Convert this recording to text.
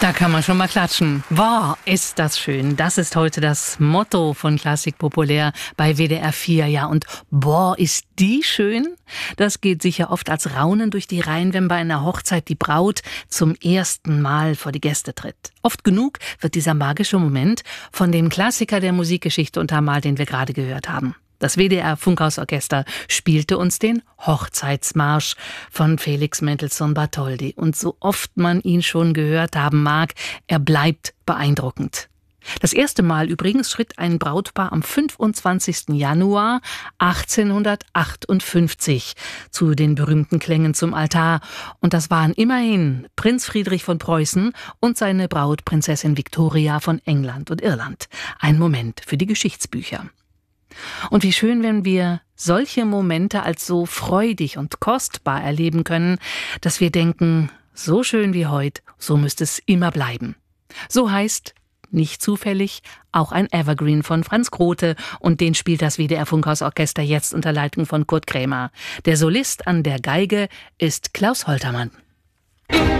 Da kann man schon mal klatschen. Boah, ist das schön. Das ist heute das Motto von Klassik populär bei WDR 4. Ja, und boah, ist die schön? Das geht sicher oft als Raunen durch die Reihen, wenn bei einer Hochzeit die Braut zum ersten Mal vor die Gäste tritt. Oft genug wird dieser magische Moment von dem Klassiker der Musikgeschichte untermalt, den wir gerade gehört haben. Das WDR-Funkhausorchester spielte uns den Hochzeitsmarsch von Felix Mendelssohn Bartholdy. Und so oft man ihn schon gehört haben mag, er bleibt beeindruckend. Das erste Mal übrigens schritt ein Brautpaar am 25. Januar 1858 zu den berühmten Klängen zum Altar. Und das waren immerhin Prinz Friedrich von Preußen und seine Braut Prinzessin Victoria von England und Irland. Ein Moment für die Geschichtsbücher. Und wie schön, wenn wir solche Momente als so freudig und kostbar erleben können, dass wir denken, so schön wie heute, so müsste es immer bleiben. So heißt, nicht zufällig, auch ein Evergreen von Franz Grote, und den spielt das WDR-Funkhausorchester jetzt unter Leitung von Kurt Krämer. Der Solist an der Geige ist Klaus Holtermann.